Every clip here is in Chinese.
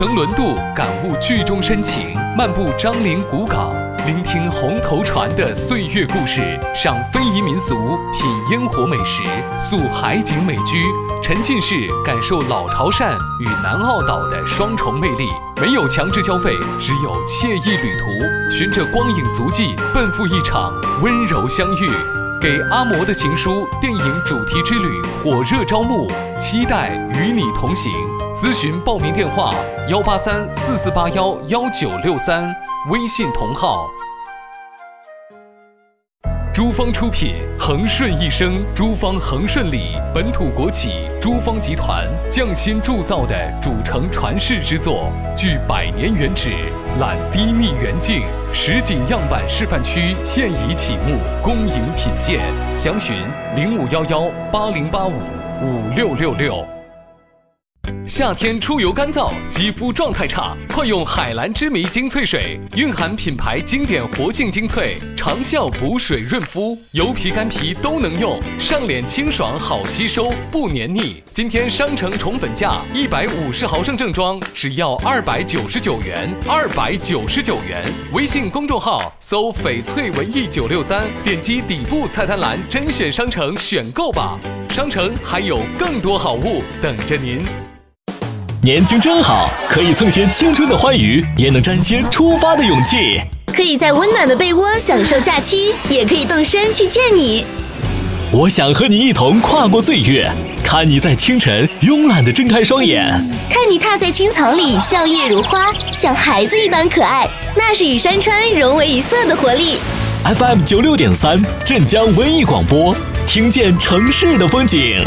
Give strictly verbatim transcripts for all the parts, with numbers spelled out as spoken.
乘轮渡，感悟剧中深情，漫步张陵古港，聆听红头船的岁月故事，赏非遗民俗，品烟火美食，宿海景美居，沉浸式感受老潮汕与南澳岛的双重魅力。没有强制交费，只有惬意旅途，循着光影足迹，奔赴一场温柔相遇。给阿嬷的情书电影主题之旅火热招募，期待与你同行。咨询报名电话：幺八三四四八幺幺九六三，微信同号。珠方出品，恒顺一生，珠方恒顺里本土国企珠方集团匠心铸造的主城传世之作，具百年原址，揽低密远景，实景样板示范区现已启幕，恭迎品鉴。详询零五幺幺八零八五五六六六。夏天出油干燥，肌肤状态差，快用海蓝之谜精粹水，蕴含品牌经典活性精粹，长效补水润肤，油皮干皮都能用，上脸清爽好吸收，不黏腻。今天商城宠粉价一百五十毫升正装只要二百九十九元，二百九十九元。微信公众号搜翡翠文艺九六三，点击底部菜单栏甄选商城选购吧。商城还有更多好物等着您。 年轻真好，可以蹭些青春的欢愉，也能沾些出发的勇气。 可以在温暖的被窝享受假期，也可以动身去见你。 我想和你一同跨过岁月，看你在清晨慵懒地睁开双眼， 看你踏在青草里笑靥如花，像孩子一般可爱，那是与山川融为一色的活力。 F M 九六点三，镇江文艺广播，听见城市的风景。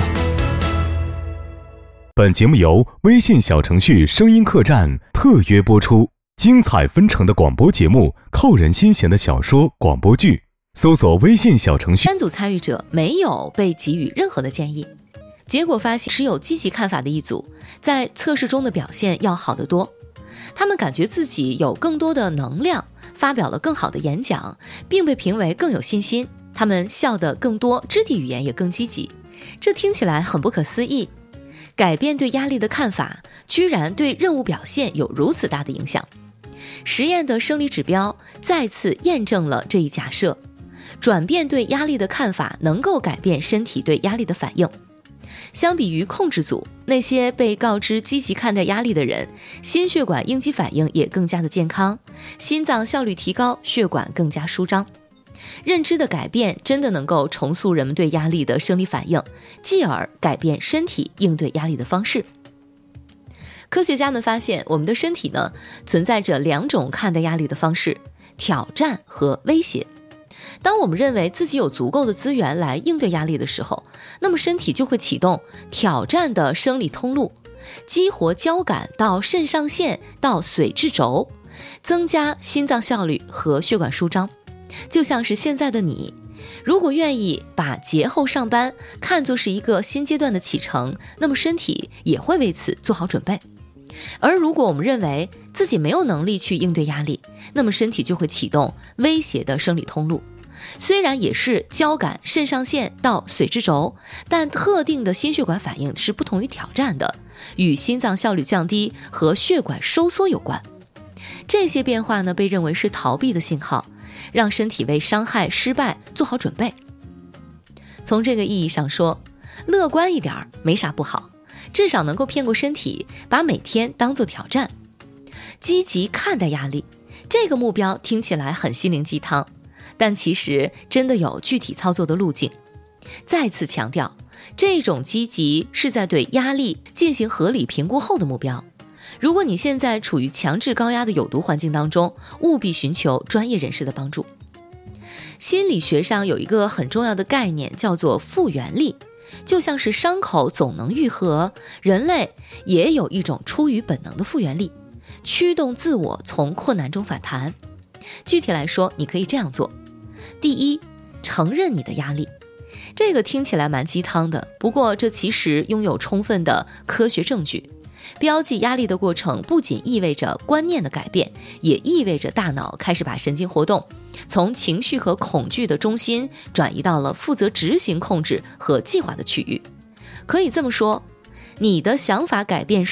本节目由微信小程序声音客栈特约播出，精彩纷呈的广播节目，扣人心弦的小说广播剧，搜索微信小程序。 三组参与者没有被给予任何的建议，结果发现持有积极看法的一组在测试中的表现要好得多，他们感觉自己有更多的能量，发表了更好的演讲，并被评为更有信心，他们笑得更多，肢体语言也更积极。这听起来很不可思议，改变对压力的看法居然对任务表现有如此大的影响。实验的生理指标再次验证了这一假设，转变对压力的看法能够改变身体对压力的反应。相比于控制组，那些被告知积极看待压力的人，心血管应激反应也更加的健康，心脏效率提高，血管更加舒张。认知的改变真的能够重塑人们对压力的生理反应，继而改变身体应对压力的方式。科学家们发现，我们的身体呢，存在着两种看待压力的方式：挑战和威胁。当我们认为自己有足够的资源来应对压力的时候，那么身体就会启动挑战的生理通路，激活交感到肾上腺到髓质轴，增加心脏效率和血管舒张。就像是现在的你，如果愿意把节后上班看作是一个新阶段的启程，那么身体也会为此做好准备。而如果我们认为自己没有能力去应对压力，那么身体就会启动威胁的生理通路，虽然也是交感肾上腺到髓质轴，但特定的心血管反应是不同于挑战的，与心脏效率降低和血管收缩有关。这些变化呢，被认为是逃避的信号，让身体为伤害失败做好准备。从这个意义上说，乐观一点没啥不好，至少能够骗过身体，把每天当作挑战。积极看待压力，这个目标听起来很心灵鸡汤，但其实真的有具体操作的路径。再次强调，这种积极是在对压力进行合理评估后的目标。如果你现在处于强制高压的有毒环境当中，务必寻求专业人士的帮助。心理学上有一个很重要的概念，叫做复原力。就像是伤口总能愈合，人类也有一种出于本能的复原力，驱动自我从困难中反弹。具体来说，你可以这样做：第一，承认你的压力。这个听起来蛮鸡汤的，不过这其实拥有充分的科学证据。标记压力的过程不仅意味着观念的改变，也意味着大脑开始把神经活动从情绪和恐惧的中心转移到了负责执行控制和计划的区域。可以这么说，你的想法改变